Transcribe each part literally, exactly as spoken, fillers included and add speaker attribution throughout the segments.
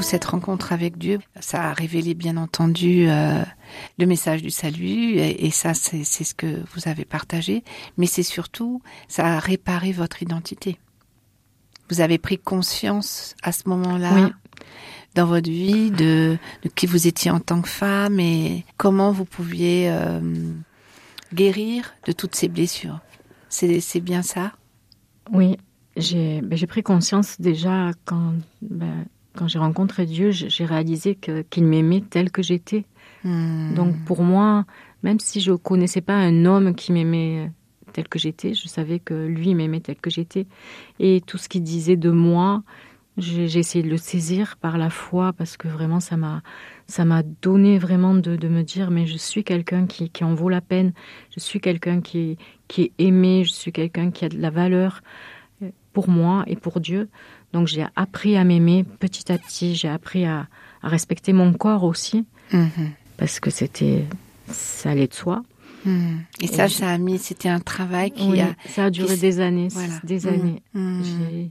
Speaker 1: cette rencontre avec Dieu, ça a révélé bien entendu euh, le message du salut, et, et ça c'est, c'est ce que vous avez partagé, mais c'est surtout, ça a réparé votre identité. Vous avez pris conscience à ce moment-là, oui, dans votre vie, de, de qui vous étiez en tant que femme et comment vous pouviez euh, guérir de toutes ces blessures. C'est, c'est bien ça ?
Speaker 2: Oui, j'ai, ben, j'ai pris conscience déjà quand, ben, quand j'ai rencontré Dieu, j'ai réalisé que, qu'il m'aimait tel que j'étais. Mmh. Donc pour moi, même si je ne connaissais pas un homme qui m'aimait tel que j'étais, je savais que lui m'aimait tel que j'étais. Et tout ce qu'il disait de moi, j'ai, j'ai essayé de le saisir par la foi, parce que vraiment ça m'a, ça m'a donné vraiment de, de me dire, mais je suis quelqu'un qui, qui en vaut la peine, je suis quelqu'un qui, qui est aimé, je suis quelqu'un qui a de la valeur pour moi et pour Dieu. Donc j'ai appris à m'aimer petit à petit, j'ai appris à, à respecter mon corps aussi, mmh. parce que c'était, ça allait de soi.
Speaker 1: Mmh. Et, et ça, je... ça a mis, c'était un travail qui
Speaker 2: oui,
Speaker 1: a...
Speaker 2: ça a duré qui... des années,
Speaker 1: voilà.
Speaker 2: des
Speaker 1: mmh.
Speaker 2: années. Mmh. J'ai...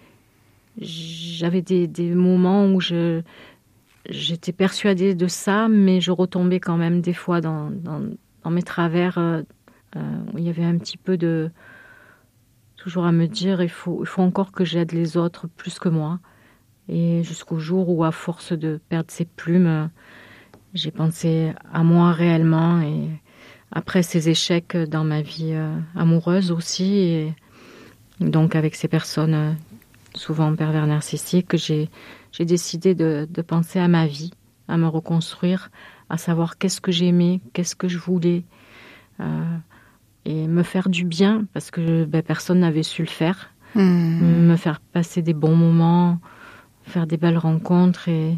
Speaker 2: J'avais des, des moments où je, j'étais persuadée de ça, mais je retombais quand même des fois dans, dans, dans mes travers, euh, euh, où il y avait un petit peu de... toujours à me dire, il faut, il faut encore que j'aide les autres plus que moi. Et jusqu'au jour où, à force de perdre ses plumes, j'ai pensé à moi réellement. Et après ces échecs dans ma vie euh, amoureuse aussi, et donc avec ces personnes euh, souvent pervers narcissiques, j'ai, j'ai décidé de, de penser à ma vie, à me reconstruire, à savoir qu'est-ce que j'aimais, qu'est-ce que je voulais, euh, et me faire du bien, parce que ben, personne n'avait su le faire, mmh. me faire passer des bons moments, faire des belles rencontres et...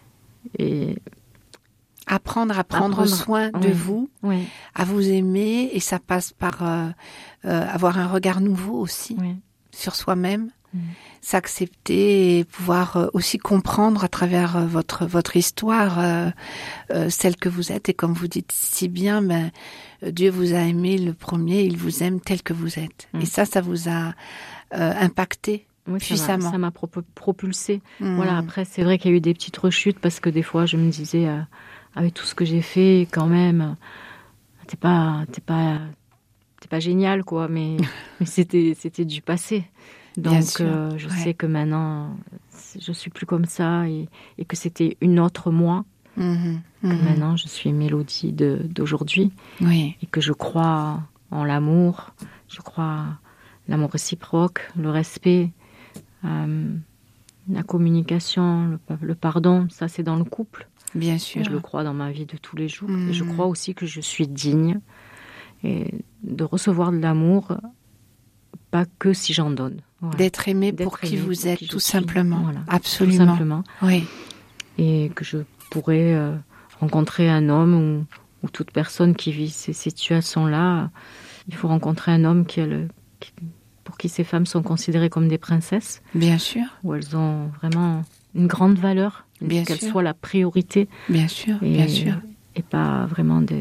Speaker 2: et
Speaker 1: apprendre à prendre apprendre, soin de
Speaker 2: oui,
Speaker 1: vous,
Speaker 2: oui.
Speaker 1: à vous aimer, et ça passe par euh, euh, avoir un regard nouveau aussi oui. sur soi-même, mmh. s'accepter et pouvoir euh, aussi comprendre à travers euh, votre votre histoire euh, euh, celle que vous êtes. Et comme vous dites si bien, ben Dieu vous a aimé le premier, il vous aime tel que vous êtes. Mmh. Et ça, ça vous a euh, impacté.
Speaker 2: Oui,
Speaker 1: puissamment.
Speaker 2: Ça m'a, ça m'a propulsée. Mmh. Voilà, après, c'est vrai qu'il y a eu des petites rechutes, parce que des fois, je me disais, euh, avec tout ce que j'ai fait, quand même, t'es pas, t'es pas, t'es pas génial, quoi, mais, mais c'était, c'était du passé. Donc, euh, je ouais. sais que maintenant, je suis plus comme ça, et, et que c'était une autre moi. Mmh. Que mmh. maintenant, je suis Mélodie de, d'aujourd'hui.
Speaker 1: Oui.
Speaker 2: Et que je crois en l'amour, je crois l'amour réciproque, le respect. Euh, la communication, le, le pardon, ça c'est dans le couple.
Speaker 1: Bien sûr.
Speaker 2: Et je le crois dans ma vie de tous les jours. Mmh. Et je crois aussi que je suis digne et de recevoir de l'amour, pas que si j'en donne. Voilà.
Speaker 1: D'être aimé
Speaker 2: D'être
Speaker 1: pour qui
Speaker 2: aimé
Speaker 1: vous
Speaker 2: pour
Speaker 1: êtes,
Speaker 2: qui
Speaker 1: tout
Speaker 2: suis.
Speaker 1: simplement.
Speaker 2: Voilà.
Speaker 1: Absolument.
Speaker 2: Tout simplement.
Speaker 1: Oui.
Speaker 2: Et que je pourrais euh, rencontrer un homme ou, ou toute personne qui vit ces situations-là. Il faut rencontrer un homme qui a le... Qui, pour qui ces femmes sont considérées comme des princesses.
Speaker 1: Bien sûr.
Speaker 2: Où elles ont vraiment une grande valeur,
Speaker 1: bien
Speaker 2: qu'elles
Speaker 1: sûr.
Speaker 2: soient la priorité.
Speaker 1: Bien sûr,
Speaker 2: et,
Speaker 1: bien sûr.
Speaker 2: Et pas vraiment des...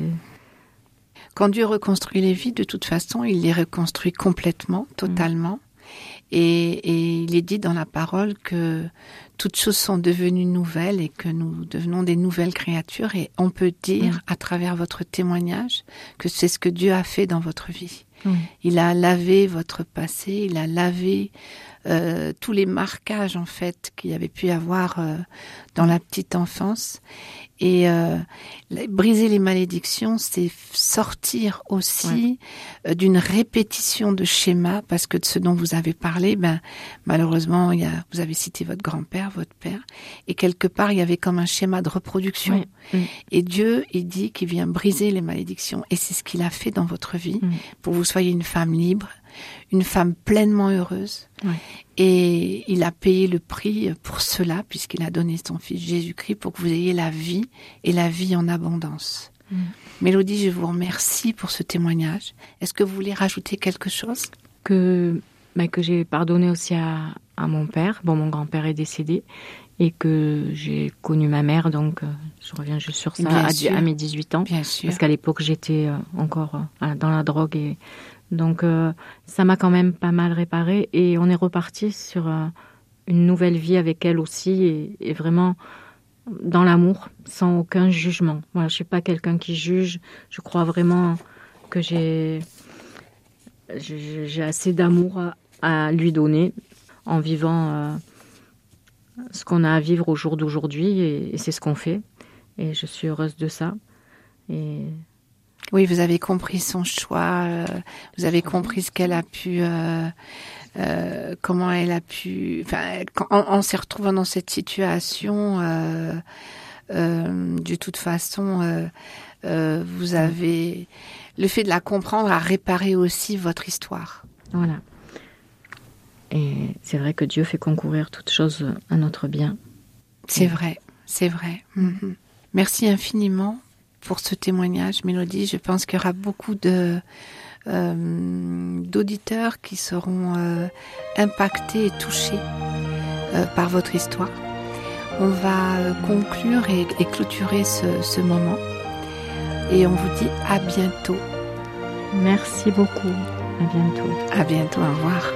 Speaker 1: Quand Dieu reconstruit les vies, de toute façon, il les reconstruit complètement, totalement. Mmh. Et, et il est dit dans la parole que toutes choses sont devenues nouvelles et que nous devenons des nouvelles créatures. Et on peut dire, mmh. à travers votre témoignage, que c'est ce que Dieu a fait dans votre vie. Mmh. Il a lavé votre passé, il a lavé euh, tous les marquages en fait qu'il y avait pu avoir euh, dans la petite enfance. Et euh, briser les malédictions, c'est sortir aussi ouais. euh, d'une répétition de schémas, parce que de ce dont vous avez parlé, ben malheureusement, il y a, vous avez cité votre grand-père, votre père, et quelque part il y avait comme un schéma de reproduction. Ouais. Mmh. Et Dieu, il dit qu'il vient briser les malédictions, et c'est ce qu'il a fait dans votre vie, mmh. pour que vous soyez une femme libre, une femme pleinement heureuse. Ouais. Et il a payé le prix pour cela, puisqu'il a donné son fils Jésus-Christ pour que vous ayez la vie, et la vie en abondance. Mmh. Mélodie, je vous remercie pour ce témoignage. Est-ce que vous voulez rajouter quelque chose ?
Speaker 2: Que, bah, que j'ai pardonné aussi à, à mon père. Bon, mon grand-père est décédé, et que j'ai connu ma mère, donc euh, je reviens juste sur ça, à, à mes dix-huit ans.
Speaker 1: Bien sûr.
Speaker 2: Parce qu'à l'époque, j'étais euh, encore euh, dans la drogue, et donc euh, ça m'a quand même pas mal réparé, et on est reparti sur euh, une nouvelle vie avec elle aussi, et, et vraiment dans l'amour, sans aucun jugement. Voilà, je suis pas quelqu'un qui juge. Je crois vraiment que j'ai, j'ai, j'ai assez d'amour à, à lui donner en vivant euh, ce qu'on a à vivre au jour d'aujourd'hui, et, et c'est ce qu'on fait. Et je suis heureuse de ça. Et
Speaker 1: oui, vous avez compris son choix, euh, vous avez compris ce qu'elle a pu, euh, euh, comment elle a pu, enfin, quand, en, en se retrouvant dans cette situation, euh, euh, de toute façon, euh, euh, vous avez, le fait de la comprendre a réparé aussi votre histoire.
Speaker 2: Voilà. Et c'est vrai que Dieu fait concourir toutes choses à notre bien.
Speaker 1: C'est et... vrai, c'est vrai. Mm-hmm. Merci infiniment pour ce témoignage, Mélodie. Je pense qu'il y aura beaucoup de, euh, d'auditeurs qui seront euh, impactés et touchés euh, par votre histoire. On va conclure et, et clôturer ce, ce moment. Et on vous dit à bientôt.
Speaker 2: Merci beaucoup. À bientôt.
Speaker 1: À bientôt. Au revoir.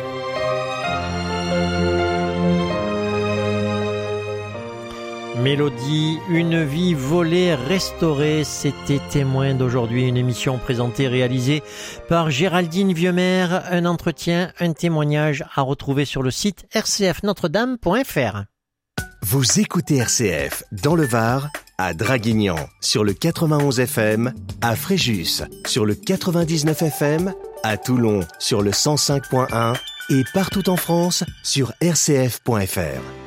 Speaker 3: Mélodie, une vie volée, restaurée, c'était Témoin d'aujourd'hui, une émission présentée, réalisée par Géraldine Vieuxmer, un entretien, un témoignage à retrouver sur le site r c f notre dame point f r.
Speaker 4: Vous écoutez R C F dans le Var, à Draguignan sur le quatre-vingt-onze F M, à Fréjus sur le quatre-vingt-dix-neuf F M, à Toulon sur le cent cinq point un et partout en France sur r c f point f r.